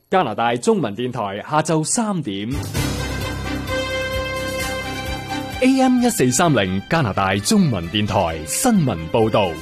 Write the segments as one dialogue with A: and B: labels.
A: 加拿大中文電台下晝3點 AM 1430加拿大中文電台新聞報道。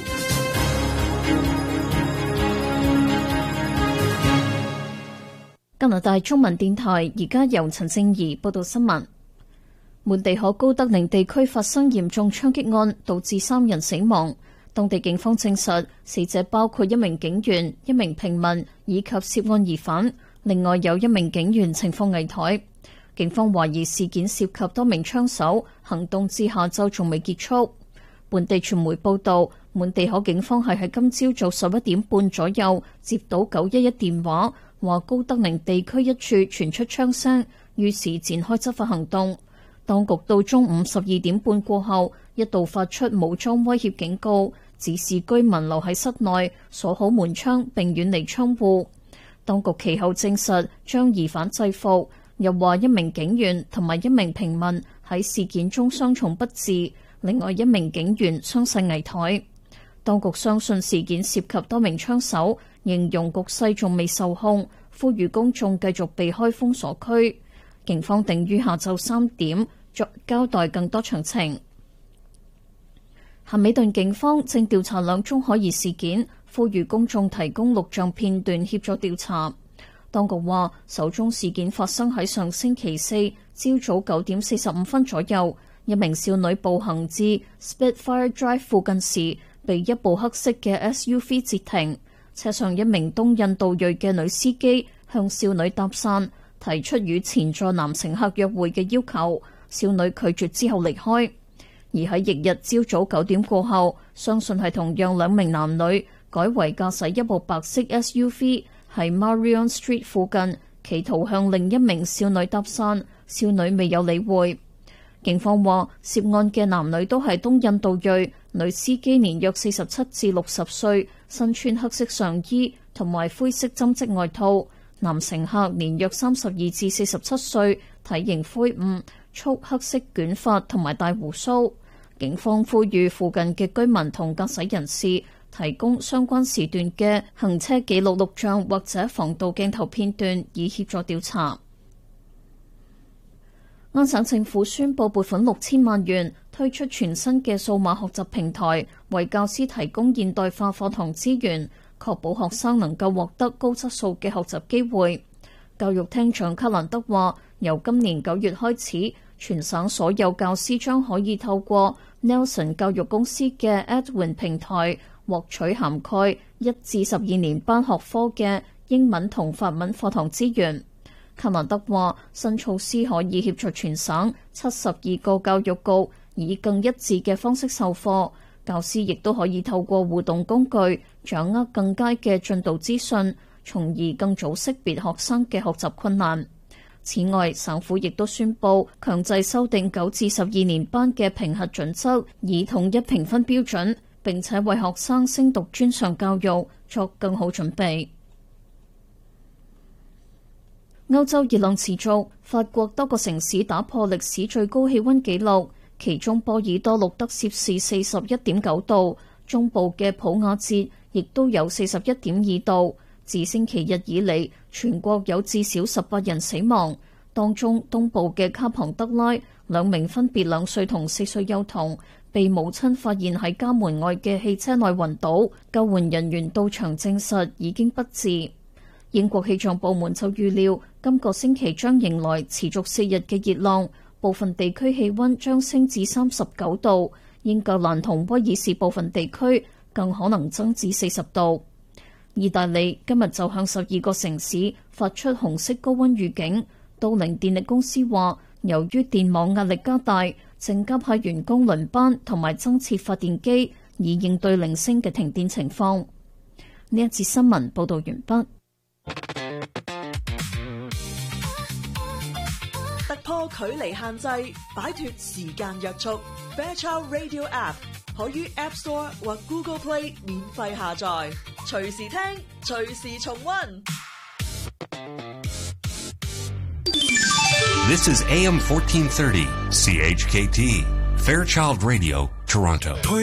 B: 加拿大中文電台而家由陳正儀報道新聞。滿地可高德寧地區發生嚴重槍擊案，導致3人死亡。當地警方證實，死者包括一名警員、一名平民以及涉案疑犯。另外有一名警員情況危殆。警方懷疑事件涉及多名槍手，行動至下晝仲未結束。本地傳媒報道，滿地可警方係喺今朝早11點半左右接到911電話，話高德寧地區一處傳出槍聲，於是展開執法行動。當局到中午12點半過後，一度發出武裝威脅警告，指示居民留喺室內，鎖好門窗並遠離窗戶。當局其後證實將疑犯制服，又話一名警員同埋一名平民喺事件中傷重不治，另外一名警員傷勢危殆。當局相信事件涉及多名槍手，形容局勢仲未受控，呼籲公眾繼續避開封鎖區。警方定於下晝3點作交代更多詳情。咸美頓警方正調查2宗可疑事件，呼籲公眾提供錄像片段協助調查。當局話，首宗事件發生喺上星期4朝早9點45分左右，一名少女步行至 Spitfire Drive 附近時，被一部黑色嘅 SUV 截停。車上一名東印度裔嘅女司機向少女搭訕，提出與前座男乘客約會嘅要求，少女拒絕之後離開。而喺翌日朝早9點過後，相信係同樣2名男女改為駕駛一部白色 SUV 喺 Marion Street 附近，企圖向另一名少女搭訕，少女未有理會。警方話，涉案嘅男女都係東印度裔，女司機年約47至60歲，身穿黑色上衣同埋灰色針織外套。男乘客年約32至47歲，體型魁梧，束黑色捲髮同埋大鬍鬚。警方呼籲附近嘅居民同駕駛人士提供相關時段嘅行車記錄錄像或者防盜鏡頭片段，以協助調查。安省政府宣布撥款6000萬元，推出全新嘅數碼學習平台，為教師提供現代化課堂資源，確保學生能夠獲得高質素嘅學習機會。教育廳長卡蘭德話，由今年9月開始，全省所有教師將可以透過 Nelson 教育公司嘅 Edwin 平台獲取涵蓋1至12年班學科嘅英文同法文課堂資源。卡蘭德話，新措施可以協助全省72個教育局以更一致嘅方式授課，教師亦都可以透過互動工具掌握更佳嘅進度資訊，從而更早識別學生嘅學習困難。此外，省府亦都宣布強制修訂9至12年班嘅評核準則，以統一評分標準，並且為學生升讀專上教育作更好準備。歐洲熱浪持續，法國多個城市打破歷史最高氣溫紀錄，其中波爾多錄得攝氏41.9度，中部嘅普瓦捷亦都有41.2度。自星期日以嚟，全國有至少18人死亡，當中東部嘅卡龐德拉2名分別2歲同4歲幼童被母親發現喺家門外嘅汽車內暈倒，救援人員到場證實已經不治。英國氣象部門就預料今個星期將迎來持續4日嘅熱浪，部分地區氣溫將升至39度，英格蘭同威爾士部分地區更可能增至40度。意大利今日就向12個城市發出紅色高溫預警。都靈電力公司話，由於電網壓力加大，正急派員工輪班同埋增設發電機，以應對零星嘅停電情況。呢一節新聞報道完畢。
C: 突破距離限制，擺脫時間約束。Fairchild Radio App 可於 App Store 或 Google Play 免費下載，隨時聽，隨時重溫。
D: This is AM 1430 CHKT Fairchild Radio, Toronto.